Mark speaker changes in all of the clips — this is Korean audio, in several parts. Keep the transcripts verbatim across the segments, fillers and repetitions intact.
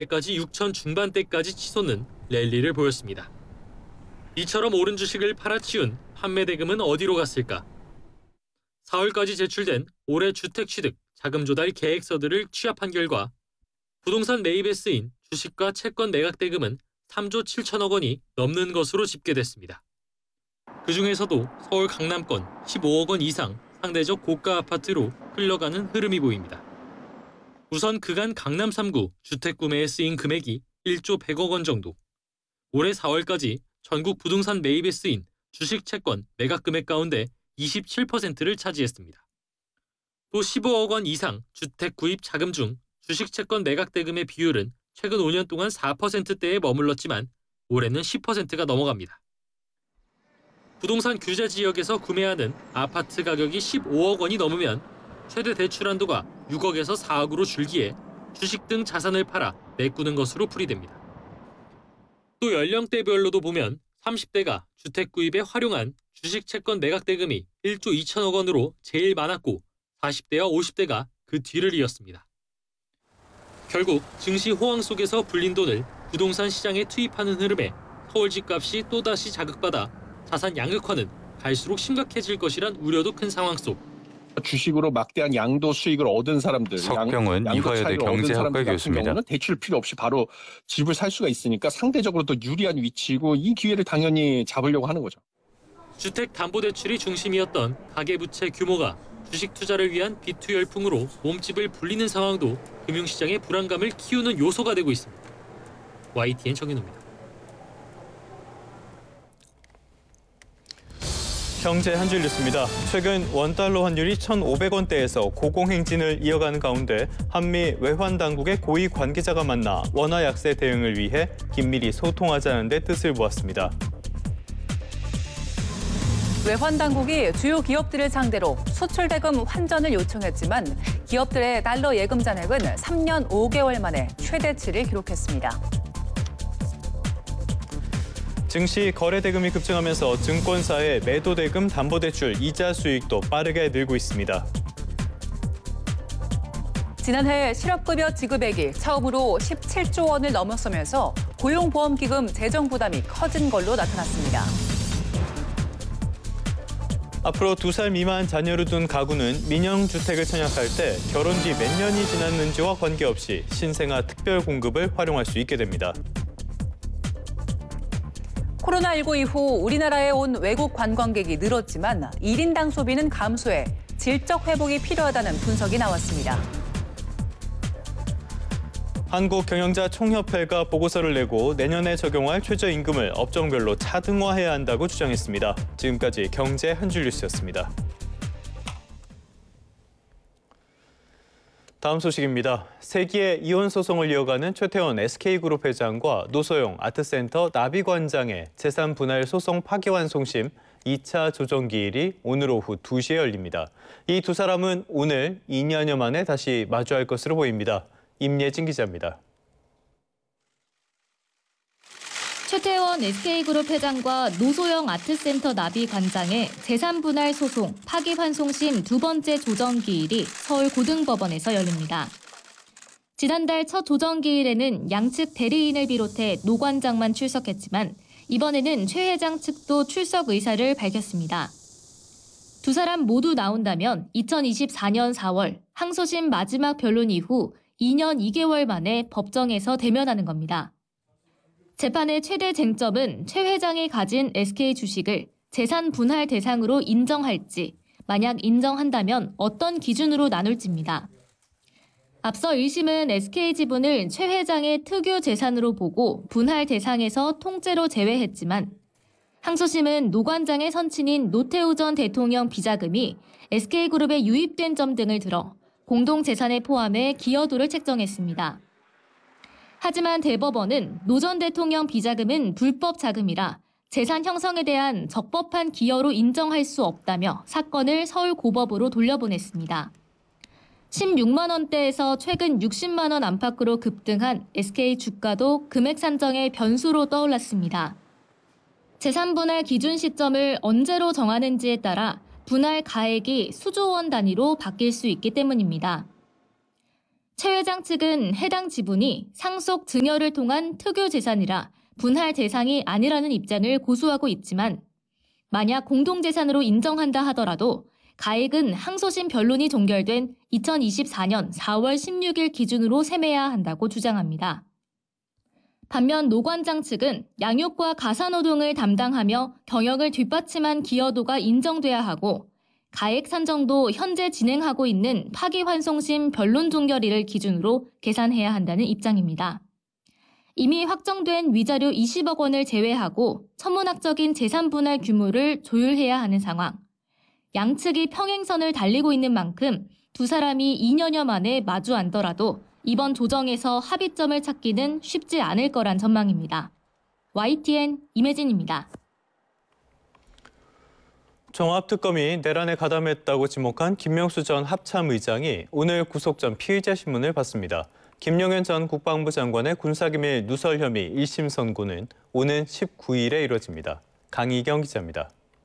Speaker 1: 때까지 육천 중반대까지 치솟는 랠리를 보였습니다. 이처럼 오른 주식을 팔아치운 판매 대금은 어디로 갔을까? 사월까지 제출된 올해 주택 취득, 자금 조달 계획서들을 취합한 결과 부동산 매입에 쓰인 주식과 채권 매각 대금은 삼조 칠천억 원이 넘는 것으로 집계됐습니다. 그중에서도 서울 강남권 십오억 원 이상 상대적 고가 아파트로 흘러가는 흐름이 보입니다. 우선 그간 강남 삼 구 주택 구매에 쓰인 금액이 일조 백억 원 정도, 올해 사월까지 전국 부동산 매입에 쓰인 주식 채권 매각 금액 가운데 이십칠 퍼센트를 차지했습니다. 또 십오억 원 이상 주택 구입 자금 중 주식 채권 매각 대금의 비율은 최근 오 년 동안 사 퍼센트대에 머물렀지만 올해는 십 퍼센트가 넘어갑니다. 부동산 규제 지역에서 구매하는 아파트 가격이 십오억 원이 넘으면 최대 대출 한도가 육억에서 사억으로 줄기에 주식 등 자산을 팔아 메꾸는 것으로 풀이됩니다. 또 연령대별로도 보면 삼십 대가 주택 구입에 활용한 주식 채권 매각 대금이 일조 이천억 원으로 제일 많았고 사십 대와 오십 대가 그 뒤를 이었습니다. 결국 증시 호황 속에서 불린 돈을 부동산 시장에 투입하는 흐름에 서울 집값이 또다시 자극받아 자산 양극화는 갈수록 심각해질 것이란 우려도 큰 상황 속
Speaker 2: 주식으로 막대한 양도 수익을 얻은 사람들,
Speaker 3: 석병은
Speaker 2: 양,
Speaker 3: 이화여대 경제학과 교수입니다.
Speaker 2: 경우는 대출 필요 없이 바로 집을 살 수가 있으니까 상대적으로 더 유리한 위치이고 이 기회를 당연히 잡으려고 하는 거죠.
Speaker 1: 주택담보대출이 중심이었던 가계부채 규모가 주식 투자를 위한 비투 열풍으로 몸집을 불리는 상황도 금융시장의 불안감을 키우는 요소가 되고 있습니다. 와이티엔 정인호입니다.
Speaker 4: 경제 한 줄 뉴스입니다. 최근 원달러 환율이 천오백 원대에서 고공행진을 이어가는 가운데 한미 외환 당국의 고위 관계자가 만나 원화 약세 대응을 위해 긴밀히 소통하자는 데 뜻을 모았습니다.
Speaker 5: 외환 당국이 주요 기업들을 상대로 수출 대금 환전을 요청했지만 기업들의 달러 예금 잔액은 삼 년 오 개월 만에 최대치를 기록했습니다.
Speaker 4: 증시 거래 대금이 급증하면서 증권사의 매도 대금, 담보대출, 이자 수익도 빠르게 늘고 있습니다.
Speaker 5: 지난해 실업급여 지급액이 처음으로 십칠조 원을 넘어서면서 고용보험기금 재정 부담이 커진 걸로 나타났습니다.
Speaker 4: 앞으로 두 살 미만 자녀를 둔 가구는 민영주택을 청약할 때 결혼 뒤 몇 년이 지났는지와 관계없이 신생아 특별 공급을 활용할 수 있게 됩니다.
Speaker 5: 코로나십구 이후 우리나라에 온 외국 관광객이 늘었지만 일 인당 소비는 감소해 질적 회복이 필요하다는 분석이 나왔습니다.
Speaker 4: 한국경영자총협회가 보고서를 내고 내년에 적용할 최저임금을 업종별로 차등화해야 한다고 주장했습니다. 지금까지 경제 한 줄 뉴스였습니다. 다음 소식입니다. 세기의 이혼 소송을 이어가는 최태원 에스케이그룹 회장과 노소영 아트센터 나비관장의 재산 분할 소송 파기환송심 이 차 조정기일이 오늘 오후 두 시에 열립니다. 이 두 사람은 오늘 이 년여 만에 다시 마주할 것으로 보입니다. 임예진 기자입니다.
Speaker 6: 최태원 에스케이그룹 회장과 노소영 아트센터 나비관장의 재산분할 소송 파기환송심 두 번째 조정기일이 서울고등법원에서 열립니다. 지난달 첫 조정기일에는 양측 대리인을 비롯해 노 관장만 출석했지만 이번에는 최 회장 측도 출석 의사를 밝혔습니다. 두 사람 모두 나온다면 이천이십사 년 사월 항소심 마지막 변론 이후 이 년 이 개월 만에 법정에서 대면하는 겁니다. 재판의 최대 쟁점은 최 회장이 가진 에스케이 주식을 재산 분할 대상으로 인정할지, 만약 인정한다면 어떤 기준으로 나눌지입니다. 앞서 일 심은 에스케이 지분을 최 회장의 특유 재산으로 보고 분할 대상에서 통째로 제외했지만 항소심은 노 관장의 선친인 노태우 전 대통령 비자금이 에스케이그룹에 유입된 점 등을 들어 공동재산에 포함해 기여도를 책정했습니다. 하지만 대법원은 노 전 대통령 비자금은 불법 자금이라 재산 형성에 대한 적법한 기여로 인정할 수 없다며 사건을 서울고법으로 돌려보냈습니다. 십육만 원대에서 최근 육십만 원 안팎으로 급등한 에스케이 주가도 금액 산정의 변수로 떠올랐습니다. 재산 분할 기준 시점을 언제로 정하는지에 따라 분할 가액이 수조 원 단위로 바뀔 수 있기 때문입니다. 최 회장 측은 해당 지분이 상속 증여를 통한 특유 재산이라 분할 대상이 아니라는 입장을 고수하고 있지만 만약 공동재산으로 인정한다 하더라도 가액은 항소심 변론이 종결된 이천이십사년 사월 십육일 기준으로 세매야 한다고 주장합니다. 반면 노 관장 측은 양육과 가사노동을 담당하며 경영을 뒷받침한 기여도가 인정돼야 하고 가액 산정도 현재 진행하고 있는 파기환송심 변론 종결일을 기준으로 계산해야 한다는 입장입니다. 이미 확정된 위자료 이십억 원을 제외하고 천문학적인 재산 분할 규모를 조율해야 하는 상황. 양측이 평행선을 달리고 있는 만큼 두 사람이 이 년여 만에 마주 앉더라도 이번 조정에서 합의점을 찾기는 쉽지 않을 거란 전망입니다. 와이티엔 임혜진입니다.
Speaker 4: 종합특검이 내란에 가담했다고 지목한 김명수 전 합참의장이 오늘 구속 전 피의자 신문을 받습니다. 김용현 전 국방부 장관의 군사기밀 누설 혐의 일 심 선고는 오는 십구일에 이뤄집니다. 강희경 기자입니다.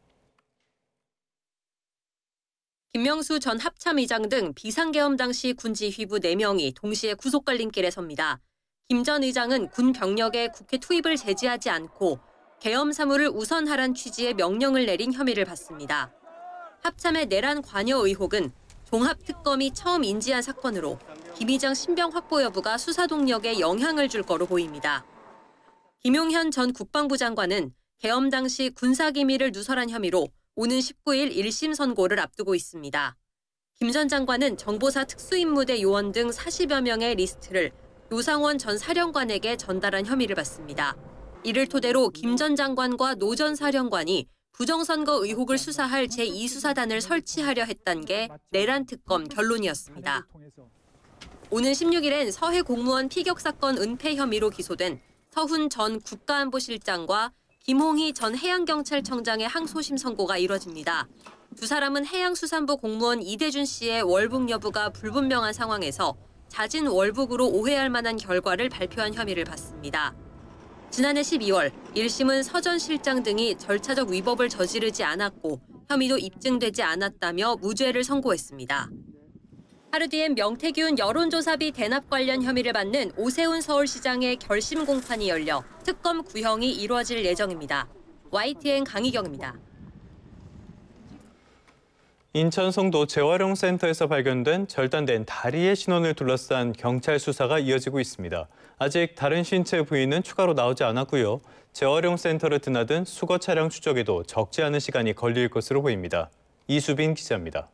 Speaker 3: 김명수 전 합참의장 등 비상계엄 당시 군지휘부 네 명이 동시에 구속갈림길에 섭니다. 김 전 의장은 군 병력의 국회 투입을 제지하지 않고 계엄 사무를 우선하란 취지의 명령을 내린 혐의를 받습니다. 합참의 내란 관여 의혹은 종합특검이 처음 인지한 사건으로 김의장 신병 확보 여부가 수사 동력에 영향을 줄 거로 보입니다. 김용현 전 국방부 장관은 계엄 당시 군사기밀을 누설한 혐의로 오는 십구일 일 심 선고를 앞두고 있습니다. 김 전 장관은 정보사 특수임무대 요원 등 사십여 명의 리스트를 노상원 전 사령관에게 전달한 혐의를 받습니다. 이를 토대로 김 전 장관과 노 전 사령관이 부정선거 의혹을 수사할 제이 수사단을 설치하려 했던 게 내란 특검 결론이었습니다. 오는 십육일엔 서해 공무원 피격 사건 은폐 혐의로 기소된 서훈 전 국가안보실장과 김홍희 전 해양경찰청장의 항소심 선고가 이뤄집니다. 두 사람은 해양수산부 공무원 이대준 씨의 월북 여부가 불분명한 상황에서 잦은 월북으로 오해할 만한 결과를 발표한 혐의를 받습니다. 지난해 십이월 일 심은 서 전 실장 등이 절차적 위법을 저지르지 않았고 혐의도 입증되지 않았다며 무죄를 선고했습니다. 하루 뒤엔 명태균 여론조사비 대납 관련 혐의를 받는 오세훈 서울시장의 결심 공판이 열려 특검 구형이 이루어질 예정입니다. 와이티엔 강희경입니다.
Speaker 4: 인천 송도 재활용센터에서 발견된 절단된 다리의 신원을 둘러싼 경찰 수사가 이어지고 있습니다. 아직 다른 신체 부위는 추가로 나오지 않았고요. 재활용센터를 드나든 수거 차량 추적에도 적지 않은 시간이 걸릴 것으로 보입니다. 이수빈 기자입니다.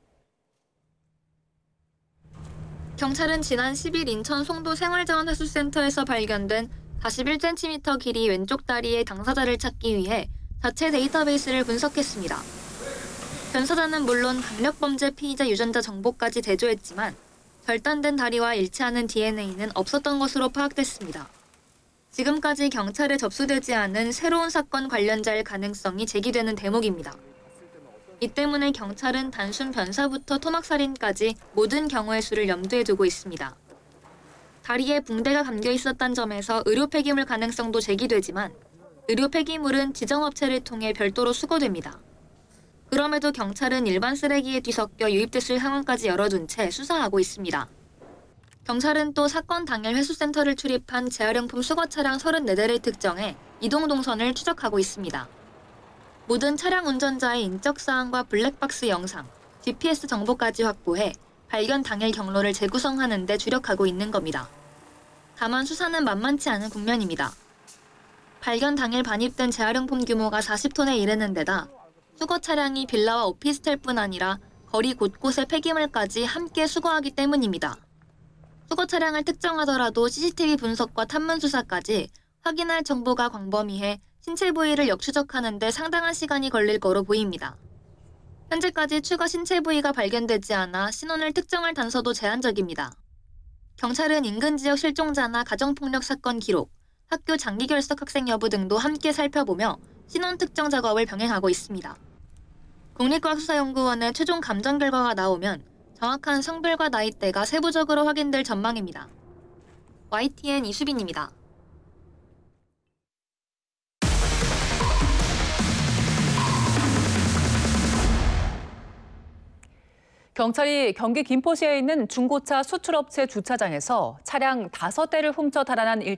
Speaker 7: 경찰은 지난 십일 인천 송도 생활자원회수센터에서 발견된 사십일 센티미터 길이 왼쪽 다리의 당사자를 찾기 위해 자체 데이터베이스를 분석했습니다. 변사자는 물론 강력범죄 피의자 유전자 정보까지 대조했지만 절단된 다리와 일치하는 디엔에이는 없었던 것으로 파악됐습니다. 지금까지 경찰에 접수되지 않은 새로운 사건 관련자일 가능성이 제기되는 대목입니다. 이 때문에 경찰은 단순 변사부터 토막살인까지 모든 경우의 수를 염두에 두고 있습니다. 다리에 붕대가 감겨 있었던 점에서 의료 폐기물 가능성도 제기되지만 의료 폐기물은 지정업체를 통해 별도로 수거됩니다. 그럼에도 경찰은 일반 쓰레기에 뒤섞여 유입됐을 상황까지 열어둔 채 수사하고 있습니다. 경찰은 또 사건 당일 회수센터를 출입한 재활용품 수거 차량 서른네 대를 특정해 이동 동선을 추적하고 있습니다. 모든 차량 운전자의 인적 사항과 블랙박스 영상, 지피에스 정보까지 확보해 발견 당일 경로를 재구성하는 데 주력하고 있는 겁니다. 다만 수사는 만만치 않은 국면입니다. 발견 당일 반입된 재활용품 규모가 사십 톤에 이르는 데다 수거 차량이 빌라와 오피스텔뿐 아니라 거리 곳곳의 폐기물까지 함께 수거하기 때문입니다. 수거 차량을 특정하더라도 씨씨티비 분석과 탐문 수사까지 확인할 정보가 광범위해 신체 부위를 역추적하는 데 상당한 시간이 걸릴 거로 보입니다. 현재까지 추가 신체 부위가 발견되지 않아 신원을 특정할 단서도 제한적입니다. 경찰은 인근 지역 실종자나 가정폭력 사건 기록, 학교 장기 결석 학생 여부 등도 함께 살펴보며 신원 특정 작업을 병행하고 있습니다. 국립과학수사연구원의 최종 감정 결과가 나오면 정확한 성별과 나이대가 세부적으로 확인될 전망입니다. 와이티엔 이수빈입니다.
Speaker 5: 경찰이 경기 김포시에 있는 중고차 수출업체 주차장에서 차량 다섯 대를 훔쳐 달아난